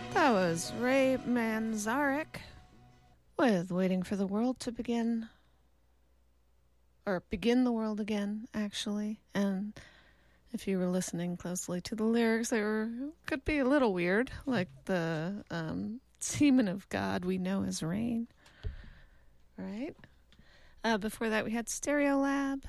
That was Ray Manzarek with Waiting for the World to Begin. Or Begin the World Again, actually. And if you were listening closely to the lyrics, they could be a little weird, like the semen of God we know as rain. Right? Before that, we had Stereolab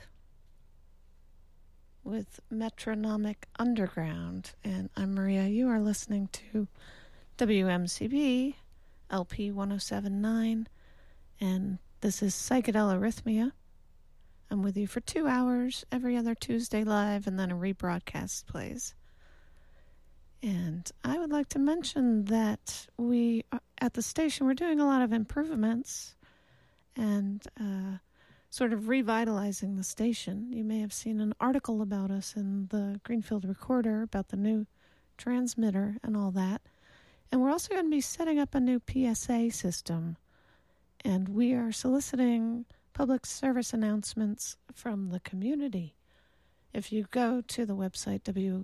with Metronomic Underground. And I'm Maria. You are listening to WMCB LP 1079, and this is Psychedelic Arrhythmia. I'm with you for 2 hours every other Tuesday live, and then a rebroadcast plays. And I would like to mention that we, at the station, we're doing a lot of improvements and sort of revitalizing the station. You may have seen an article about us in the Greenfield Recorder about the new transmitter and all that. And we're also going to be setting up a new PSA system. And we are soliciting public service announcements from the community. If you go to the website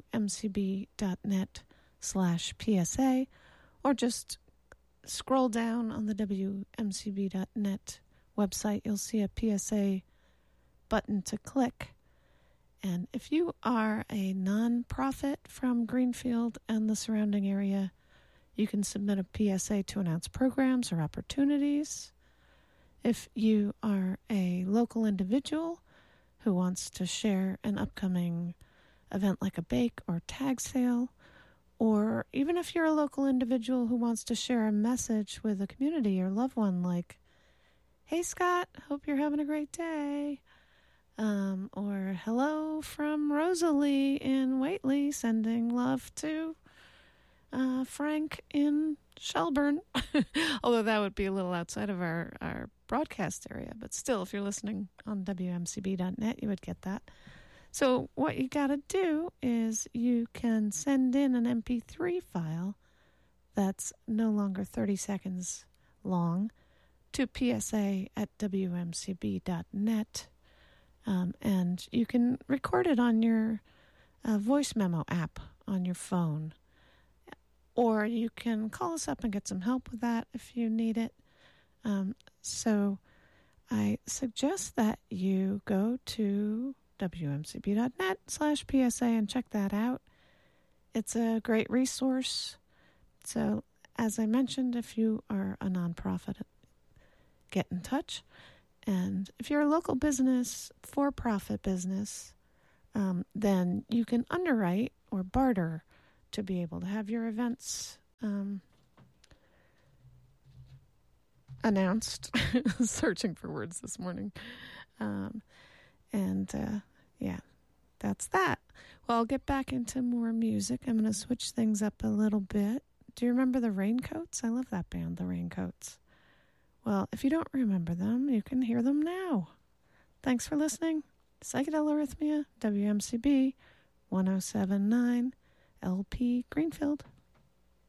wmcb.net/PSA, or just scroll down on the wmcb.net website, you'll see a PSA button to click. And if you are a nonprofit from Greenfield and the surrounding area, you can submit a PSA to announce programs or opportunities. If you are a local individual who wants to share an upcoming event like a bake or tag sale, or even if you're a local individual who wants to share a message with a community or loved one like, "Hey Scott, hope you're having a great day," or "Hello from Rosalie in Whately, sending love to Frank in Shelburne," although that would be a little outside of our broadcast area, but still, if you're listening on WMCB.net, you would get that. So what you got to do is you can send in an MP3 file that's no longer 30 seconds long to PSA@WMCB.net, and you can record it on your voice memo app on your phone. Or you can call us up and get some help with that if you need it. So I suggest that you go to wmcb.net/PSA and check that out. It's a great resource. So as I mentioned, if you are a nonprofit, get in touch. And if you're a local business, for-profit business, then you can underwrite or barter to be able to have your events announced. Searching for words this morning. Yeah, that's that. Well, I'll get back into more music. I'm going to switch things up a little bit. Do you remember the Raincoats? I love that band, the Raincoats. Well, if you don't remember them, you can hear them now. Thanks for listening. Psychedelic Arrhythmia, WMCB 1079. LP Greenfield.